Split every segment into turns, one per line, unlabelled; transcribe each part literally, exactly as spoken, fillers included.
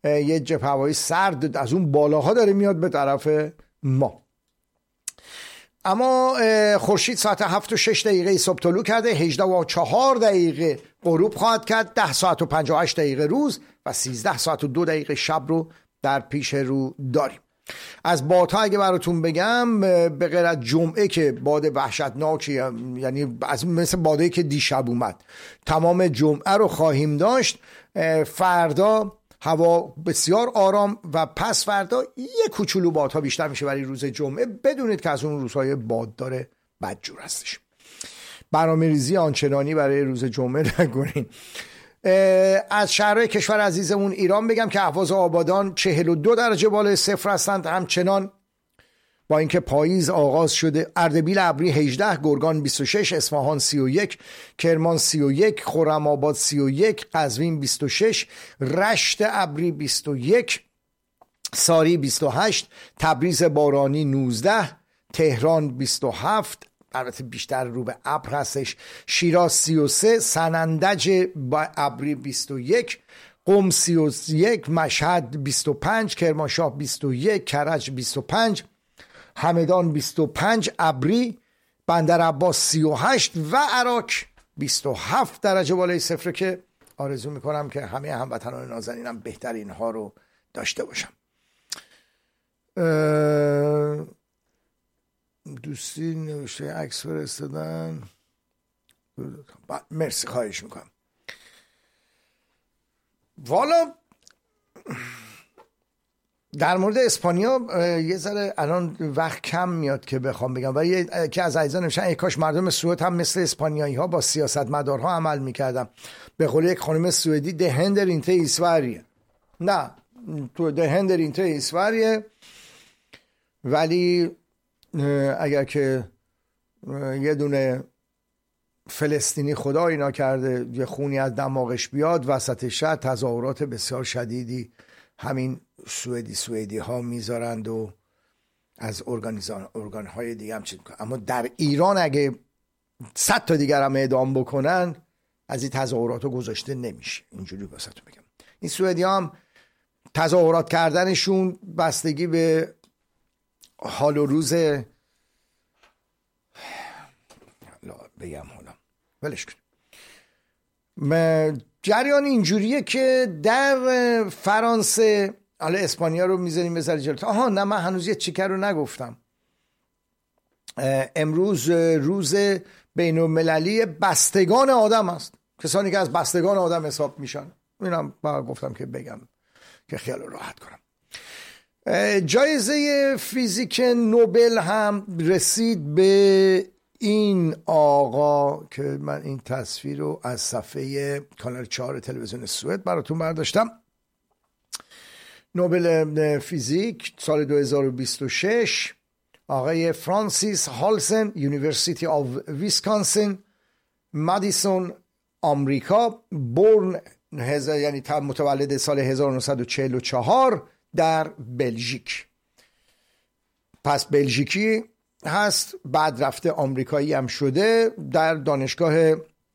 یه جبهه هوایی سرد از اون بالاها داره میاد به طرف ما. اما خورشید ساعت هفت و شش دقیقه صبح طلوع کرده، هجده و چهار دقیقه غروب خواهد کرد، ده ساعت و پنجاه و هشت دقیقه روز و سیزده ساعت و دو دقیقه شب رو در پیش رو داریم. از بادها اگه براتون بگم، به غیر از جمعه که باد وحشتناکی، یعنی از مثل بادی که دیشب اومد، تمام جمعه رو خواهیم داشت. فردا هوا بسیار آرام و پس فردا یک کوچولو بادها بیشتر میشه برای روز جمعه. بدونید که از اون روزهای باددار بدجور هستش. برنامه ریزی آنچنانی برای روز جمعه نکنین. از شهرهای کشور عزیزمون ایران بگم که اهواز و آبادان چهل و دو درجه بالای صفر هستند، همچنان با اینکه پاییز آغاز شده. اردبیل ابری هجده، گرگان بیست و شش، اصفهان سی و یک، کرمان سی و یک، خرم‌آباد سی و یک، قزوین بیست و شش، رشت ابری بیست و یک، ساری بیست و هشت، تبریز بارانی نوزده، تهران بیست و هفت، البته بیشتر رو به ابر هستش، شیراز سی و سه، سنندج با ابری بیست و یک، قم سی و یک، مشهد بیست و پنج، کرمانشاه بیست و یک، کرج بیست و پنج، همدان بیست و پنج ابری، بندر عباس سی و هشت و عراق بیست و هفت درجه بالای صفر، که آرزو میکنم که همه هموطنان نازنینم بهترین ها رو داشته باشم. دوستی نوشته عکس فرستادن، مرسی، خواهش میکنم. والا در مورد اسپانیا یه ذره الان وقت کم میاد که بخوام بگم، ولی که از عزیزان نوشتن ای کاش مردم سوئد هم مثل اسپانیایی ها با سیاستمدارها عمل میکردن. به قول یک خانم سوئدی ده هندر اینته ایسواریه. نه، تو ده هندر اینته ایسواریه، ولی اگر که یه دونه فلسطینی خدا اینا کرده یه خونی از دماغش بیاد وسط شهر، تظاهرات بسیار شدیدی همین سوئدی سوئدی ها میذارند و از ارگانیزان ارگان های دیگه هم چیز میکنن. اما در ایران اگه صد تا دیگر هم اعدام بکنن از این تظاهرات رو گذاشته نمیشه. اینجوری واسهتون بگم. این سوئدی ها هم تظاهرات کردنشون بستگی به حال و روز بگم حالا ولش کن. جریان اینجوریه که در فرانسه، حالا اسپانیا رو میذاریم بذاری جلوتر. آها نه، من هنوز یه چیکر رو نگفتم. امروز روز بین المللی بستگان آدم است، کسانی که از بستگان آدم حساب میشن. اینم با گفتم که بگم که خیال راحت کنم. جایزه فیزیک نوبل هم رسید به این آقا که من این تصویر رو از صفحه کانال چهار تلویزیون سوئد براتون برداشتم. نوبل فیزیک سال دو هزار و بیست و شش آقای فرانسیس هالسن، یونیورسیتی آف ویسکانسین، مادیسون، آمریکا، بورن هزار، یعنی متولد سال هزار و نهصد و چهل و چهار در بلژیک. پس بلژیکی هست، بعد رفته آمریکایی هم شده. در دانشگاه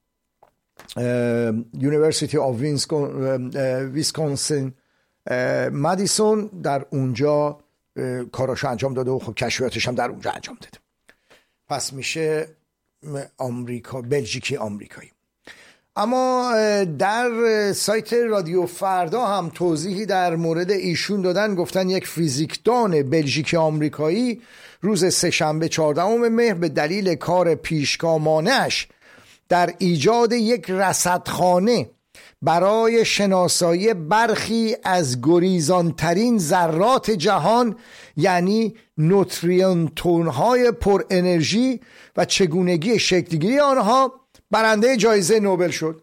یونیورسیتی آف ویسکانسین مادیسون در اونجا کاراشو انجام داده و خب کشفیاتش هم در اونجا انجام داده. پس میشه آمریکا بلژیکی آمریکایی. اما در سایت رادیو فردا هم توضیحی در مورد ایشون دادن، گفتن یک فیزیکدان بلژیکی آمریکایی روز سه‌شنبه چهاردهم مهر به دلیل کار پیشگامانش در ایجاد یک رصدخانه برای شناسایی برخی از گریزانترین ذرات جهان، یعنی نوترینوهای پر انرژی و چگونگی شکلگیری آنها، برنده جایزه نوبل شد.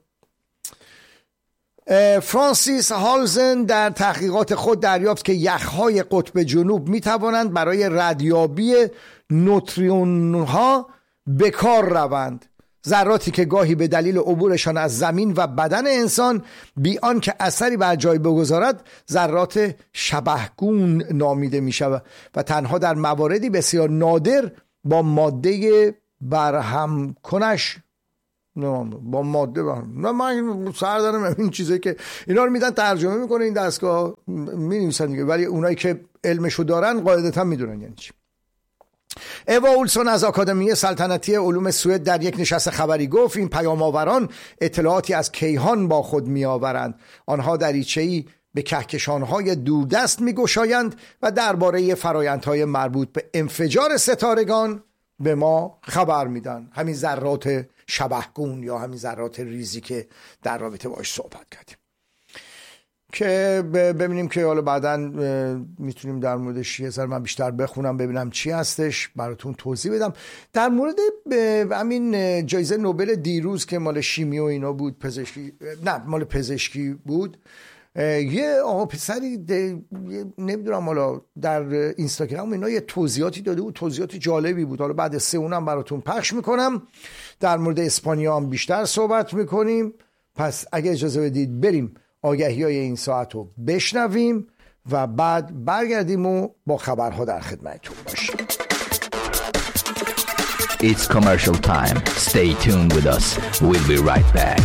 فرانسیس هالزن در تحقیقات خود دریافت که یخهای قطب جنوب می توانند برای ردیابی نوترینوها به کار روند، ذراتی که گاهی به دلیل عبورشان از زمین و بدن انسان بی آن که اثری بر جای بگذارد ذرات شبحگون نامیده می شود و تنها در مواردی بسیار نادر با ماده برهم کنش نه با ماده با نه من سر دارم این چیزایی که اینا رو میدن ترجمه میکنه این دستگاه مینویسن دیگه، ولی اونایی که علمشو دارن قاعدتا میدونن یعنی چی. اوا اولسون از آکادمی سلطنتی علوم سوئد در یک نشست خبری گفت این پیام آوران اطلاعاتی از کیهان با خود می آورند. آنها دریچه‌ای به کهکشان‌های دوردست می‌گشایند و درباره فرآیندهای مربوط به انفجار ستارگان به ما خبر میدن. همین ذرات شبحگون یا همین ذرات ریزی که در رابطه باش صحبت کردیم که ببینیم که حالا بعداً میتونیم در موردش یه ذره من بیشتر بخونم ببینم چی هستش براتون توضیح بدم. در مورد همین جایزه نوبل دیروز که مال شیمی و اینا بود، پزشکی نه مال پزشکی بود، یه آقا پسری نمیدونم حالا در اینستاگرام اینا یه توضیحاتی داده بود، توضیحات جالبی بود. حالا بعد سه اونم براتون پخش میکنم. در مورد اسپانیا هم بیشتر صحبت میکنیم. پس اگه اجازه بدید بریم آگهی های این ساعت رو بشنویم و بعد برگردیم و با خبرها در خدمتتون باشیم.
It's commercial time. Stay tuned with us. We'll be right back.